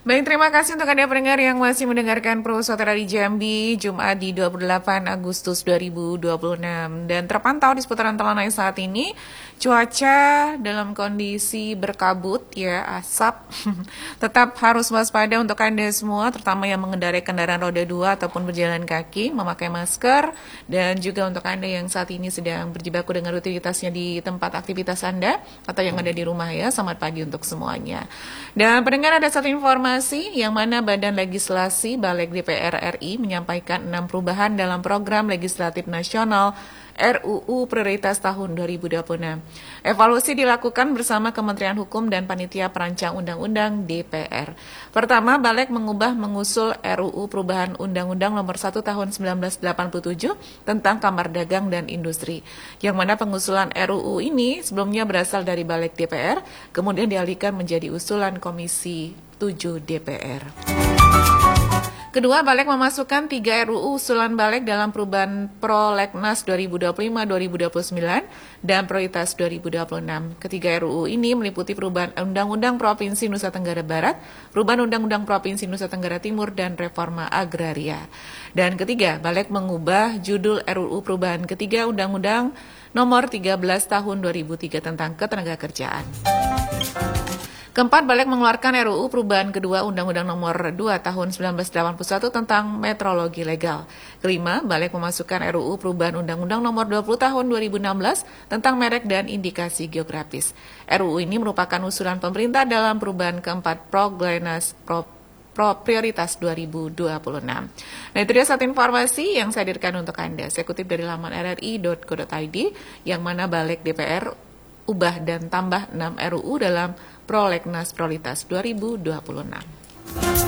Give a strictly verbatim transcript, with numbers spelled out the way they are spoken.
Baik, terima kasih untuk Anda pendengar yang masih mendengarkan Pro Suara di Jambi, Jumat di dua puluh delapan Agustus dua ribu dua puluh enam. Dan terpantau di seputaran Talanai saat ini, cuaca dalam kondisi berkabut, ya, asap. Tetap harus waspada untuk Anda semua, terutama yang mengendarai kendaraan roda dua ataupun berjalan kaki, memakai masker, dan juga untuk Anda yang saat ini sedang berjibaku dengan rutinitasnya di tempat aktivitas Anda, atau yang ada di rumah, ya, selamat pagi untuk semuanya. Dan pendengar, ada satu informasi yang mana Badan Legislasi Balik D P R R I menyampaikan enam perubahan dalam program legislatif nasional R U U Prioritas tahun dua ribu dua puluh enam. Evaluasi dilakukan bersama Kementerian Hukum dan Panitia Perancang Undang-Undang D P R. Pertama, Balik mengubah mengusul R U U Perubahan Undang-Undang Nomor satu Tahun seribu sembilan ratus delapan puluh tujuh tentang Kamar Dagang dan Industri. Yang mana pengusulan R U U ini sebelumnya berasal dari Balik D P R, kemudian dialihkan menjadi usulan Komisi tujuh D P R. Kedua, Balik memasukkan tiga R U U usulan Balik dalam perubahan Prolegnas dua ribu dua puluh lima dua ribu dua puluh sembilan dan Prioritas dua ribu dua puluh enam. Ketiga R U U ini meliputi perubahan Undang-Undang Provinsi Nusa Tenggara Barat, perubahan Undang-Undang Provinsi Nusa Tenggara Timur, dan reforma agraria. Dan ketiga, Balik mengubah judul R U U perubahan ketiga Undang-Undang Nomor tiga belas Tahun dua ribu tiga tentang Ketenagakerjaan. Keempat, Balik mengeluarkan R U U perubahan kedua Undang-Undang Nomor dua Tahun seribu sembilan ratus delapan puluh satu tentang metrologi legal. Kelima, Balik memasukkan R U U perubahan Undang-Undang Nomor dua puluh Tahun dua ribu enam belas tentang merek dan indikasi geografis. R U U ini merupakan usulan pemerintah dalam perubahan keempat Prolegnas Pro Pro Prioritas dua ribu dua puluh enam. Nah, itu dia satu informasi yang saya hadirkan untuk Anda. Saya kutip dari laman r r i dot co dot i d, yang mana Balik D P R ubah dan tambah enam R U U dalam Prolegnas Prioritas dua ribu dua puluh enam.